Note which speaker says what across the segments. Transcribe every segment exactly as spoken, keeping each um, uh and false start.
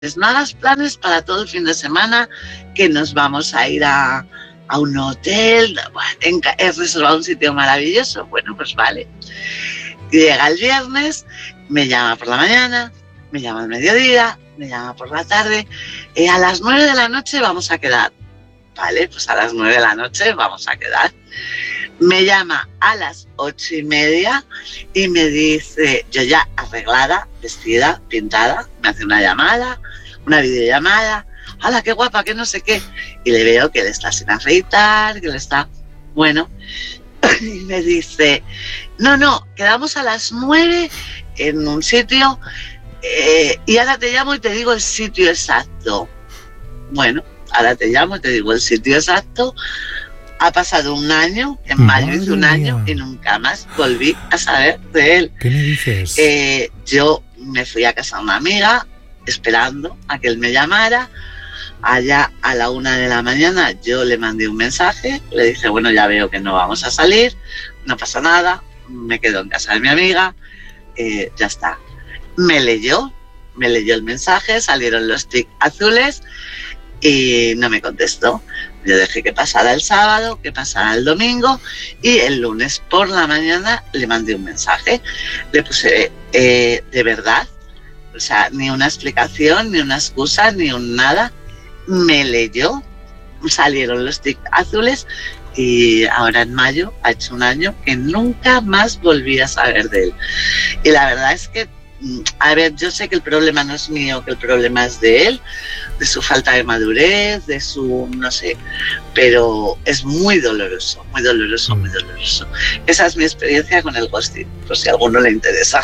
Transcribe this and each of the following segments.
Speaker 1: no hagas planes para todo el fin de semana, que nos vamos a ir a, a un hotel, bueno, he reservado un sitio maravilloso. Bueno, pues vale. Llega el viernes, me llama por la mañana, me llama al mediodía, me llama por la tarde, y a las nueve de la noche vamos a quedar. Vale, pues a las nueve de la noche vamos a quedar. Me llama a las ocho y media y me dice, yo ya arreglada, vestida, pintada, me hace una llamada, una videollamada, ¡hala, qué guapa, qué no sé qué! Y le veo que él está sin afeitar, que él está, bueno, y me dice, no, no, quedamos a las nueve en un sitio eh, y ahora te llamo y te digo el sitio exacto. Bueno, ahora te llamo y te digo el sitio exacto. Ha pasado un año, en mayo
Speaker 2: Madre
Speaker 1: hice un año
Speaker 2: mía.
Speaker 1: y nunca más volví a saber de él.
Speaker 2: ¿Qué me dices?
Speaker 1: Eh, yo me fui a casa de una amiga esperando a que él me llamara. Allá a la una de la mañana yo le mandé un mensaje, le dije, bueno, ya veo que no vamos a salir, no pasa nada, me quedo en casa de mi amiga, eh, ya está. Me leyó, me leyó el mensaje, salieron los tics azules y no me contestó. Yo dejé que pasara el sábado, que pasara el domingo y el lunes por la mañana le mandé un mensaje. Le puse, eh, de verdad, o sea, ni una explicación, ni una excusa, ni un nada. Me leyó, salieron los tics azules y ahora en mayo ha hecho un año que nunca más volví a saber de él. Y la verdad es que, a ver, yo sé que el problema no es mío, que el problema es de él, de su falta de madurez, de su, no sé, pero es muy doloroso, muy doloroso, muy doloroso. Esa es mi experiencia con el ghosting, por si a alguno le interesa.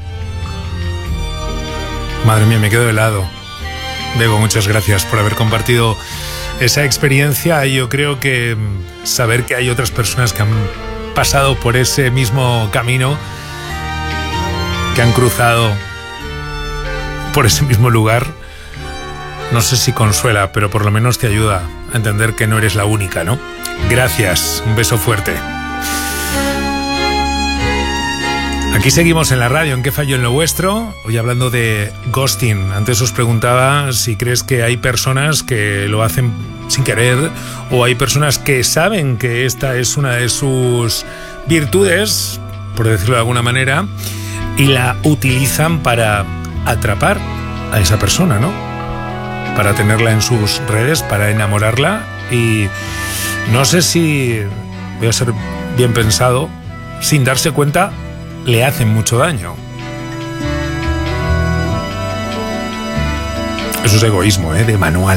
Speaker 2: Madre mía, me quedo helado. Bego, muchas gracias por haber compartido esa experiencia. Yo creo que saber que hay otras personas que han pasado por ese mismo camino, que han cruzado por ese mismo lugar, no sé si consuela, pero por lo menos te ayuda a entender que no eres la única, ¿no? Gracias, un beso fuerte. Aquí seguimos en la radio, ¿en qué fallo en lo vuestro? Hoy hablando de ghosting. Antes os preguntaba si crees que hay personas que lo hacen sin querer o hay personas que saben que esta es una de sus virtudes, por decirlo de alguna manera, y la utilizan para atrapar a esa persona, ¿no? Para tenerla en sus redes, para enamorarla. Y no sé si, voy a ser bien pensado, sin darse cuenta, le hacen mucho daño. Eso es egoísmo, ¿eh? De manual.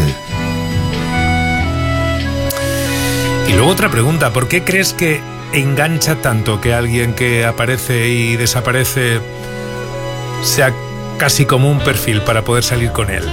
Speaker 2: Y luego otra pregunta, ¿por qué crees que engancha tanto que alguien que aparece y desaparece sea casi como un perfil para poder salir con él?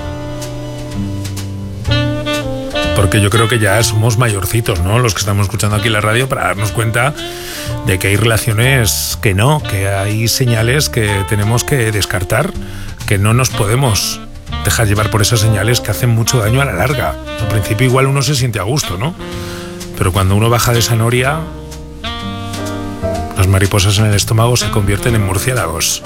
Speaker 2: Porque yo creo que ya somos mayorcitos, ¿no? Los que estamos escuchando aquí la radio, para darnos cuenta de que hay relaciones que no, que hay señales que tenemos que descartar, que no nos podemos dejar llevar por esas señales que hacen mucho daño a la larga. Al principio igual uno se siente a gusto, ¿no? Pero cuando uno baja de esa noria, las mariposas en el estómago se convierten en murciélagos.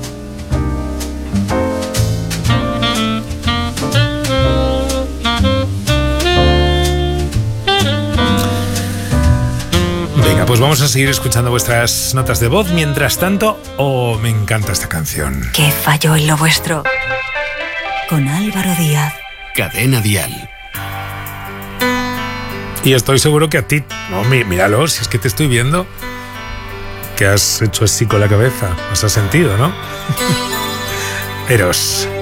Speaker 2: Venga, pues vamos a seguir escuchando vuestras notas de voz. Mientras tanto, oh, me encanta esta canción.
Speaker 3: ¿Qué falló en lo vuestro? Con Álvaro Díaz.
Speaker 4: Cadena Dial.
Speaker 2: Y estoy seguro que a ti, no, mí- míralo, si es que te estoy viendo, que has hecho así con la cabeza, has sentido, ¿no? Eros.